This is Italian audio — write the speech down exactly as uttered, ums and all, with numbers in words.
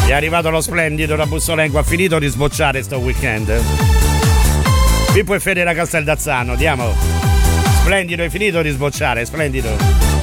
È arrivato lo splendido da Bussolengo, ha finito di sbocciare sto weekend. Pippo e Fede da Casteldazzano, andiamo. Splendido, hai finito di sbocciare, splendido.